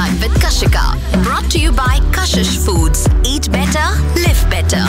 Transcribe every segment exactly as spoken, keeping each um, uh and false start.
Lunchtime with Kashika. Brought to you by Kashish Foods. Eat better, live better.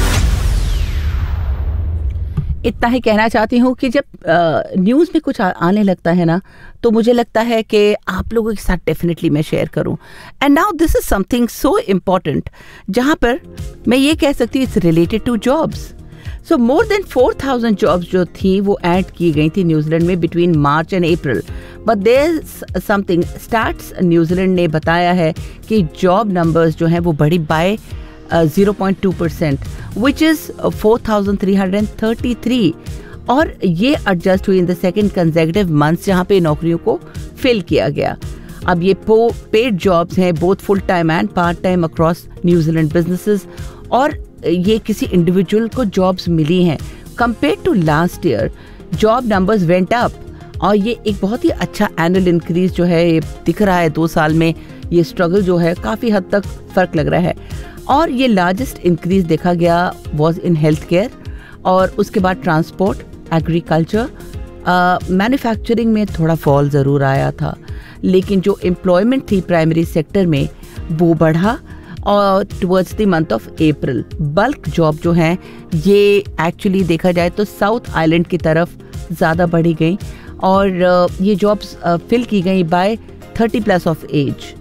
इतना ही कहना चाहती हूँ कि जब न्यूज़ में कुछ आ, आने लगता है ना, तो मुझे लगता है कि आप लोगों के साथ डेफिनेटली मैं शेयर करूँ. And now this is something so important, जहाँ पर मैं ये कह सकती हूँ it's related to jobs. So more than four thousand jobs जो थी वो ऐड की गई थी न्यूजीलैंड में between March and April. But there something starts New Zealand ने बताया है कि जॉब नंबर्स जो हैं वो बढ़ी by zero point two percent, which is four thousand three hundred thirty three. और ये एडजस्ट हुई in the second consecutive months जहाँ पे नौकरियों को फिल किया गया. अब ये पेड जॉब्स हैं both full time and part time across New Zealand businesses, और ये किसी इंडिविजुअल को जॉब्स मिली हैं. Compare to last year job numbers went up, और ये एक बहुत ही अच्छा एनुअल इंक्रीज जो है ये दिख रहा है. दो साल में ये स्ट्रगल जो है काफ़ी हद तक फ़र्क लग रहा है. और ये लार्जेस्ट इंक्रीज देखा गया वाज इन हेल्थ केयर, और उसके बाद ट्रांसपोर्ट, एग्रीकल्चर, मैन्युफैक्चरिंग में थोड़ा फॉल ज़रूर आया था. लेकिन जो एम्प्लॉयमेंट थी प्राइमरी सेक्टर में वो बढ़ा, और towards the month of April bulk job जो हैं ये एक्चुअली देखा जाए तो साउथ आइलैंड की तरफ ज़्यादा बढ़ी गई, और ये जॉब्स फिल की गई by thirty plus of as.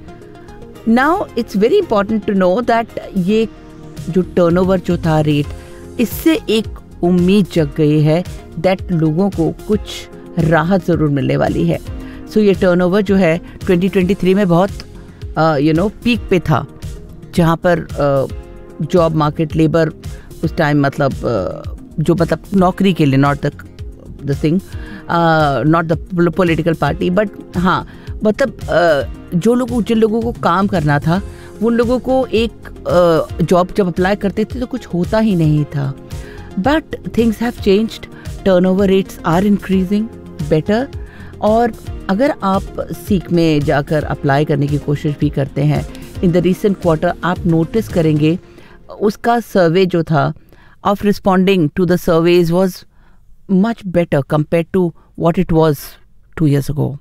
Now it's very important to know that ये जो टर्नओवर जो था रेट, इससे एक उम्मीद जग गई है दैट लोगों को कुछ राहत ज़रूर मिलने वाली है. सो so ये टर्नओवर जो है ट्वेंटी ट्वेंटी थ्री में बहुत यू नो पीक पे था, जहाँ पर जॉब मार्केट लेबर उस टाइम मतलब uh, जो मतलब नौकरी के लिए, not the the thing, not the political party, but हाँ मतलब uh, जो लोगों जिन लोगों को काम करना था उन लोगों को एक जॉब uh, जब अप्लाई करते थे तो कुछ होता ही नहीं था. But things have changed, turnover rates are increasing better. और अगर आप सीक में जाकर अप्लाई करने की कोशिश भी करते हैं इन द रिसेंट क्वार्टर, आप नोटिस करेंगे उसका सर्वे जो था of responding to the surveys was much better compare to what it was two years ago.